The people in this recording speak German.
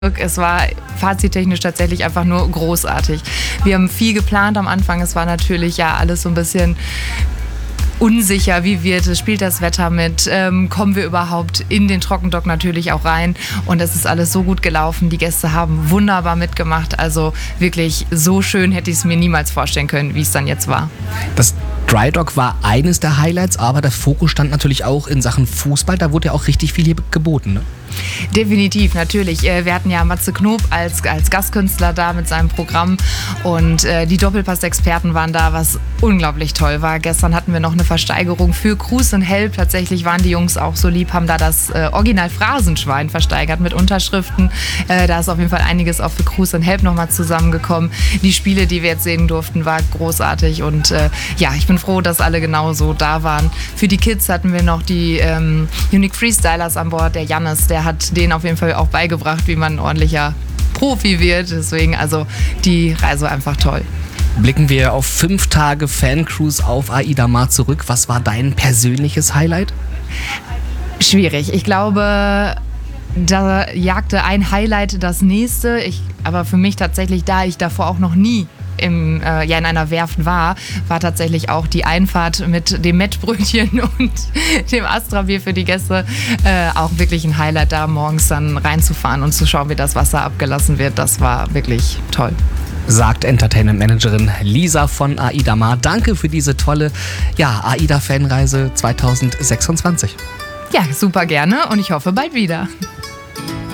Es war fazittechnisch tatsächlich einfach nur großartig. Wir haben viel geplant am Anfang. Es war natürlich ja alles so ein bisschen unsicher, wie wird es, spielt das Wetter mit, kommen wir überhaupt in den Trockendock natürlich auch rein, und es ist alles so gut gelaufen, die Gäste haben wunderbar mitgemacht, also wirklich so schön hätte ich es mir niemals vorstellen können, wie es dann jetzt war. Das Dry Dock war eines der Highlights, aber der Fokus stand natürlich auch in Sachen Fußball, da wurde ja auch richtig viel hier geboten, ne? Definitiv, natürlich. Wir hatten ja Matze Knob als Gastkünstler da mit seinem Programm, und die Doppelpass-Experten waren da, was unglaublich toll war. Gestern hatten wir noch eine Versteigerung für Cruz und Help. Tatsächlich waren die Jungs auch so lieb, haben da das Original Phrasenschwein versteigert mit Unterschriften. Da ist auf jeden Fall einiges auch für Cruz und Help nochmal zusammengekommen. Die Spiele, die wir jetzt sehen durften, war großartig, und ja, ich bin froh, dass alle genauso da waren. Für die Kids hatten wir noch die Unique Freestylers an Bord. Der Jannis, der hat denen auf jeden Fall auch beigebracht, wie man ein ordentlicher Profi wird. Deswegen also die Reise einfach toll. Blicken wir auf 5 Tage Fancruise auf Aida Mar zurück. Was war dein persönliches Highlight? Schwierig. Ich glaube, da jagte ein Highlight das nächste. Aber für mich tatsächlich, da ich davor auch noch nie in einer Werft war tatsächlich auch die Einfahrt mit dem Mettbrötchen und dem Astra-Bier für die Gäste auch wirklich ein Highlight, da morgens dann reinzufahren und zu schauen, wie das Wasser abgelassen wird. Das war wirklich toll. Sagt Entertainment-Managerin Lisa von Aida Mar. Danke für diese tolle AIDA-Fanreise 2026. Ja, super gerne, und ich hoffe bald wieder.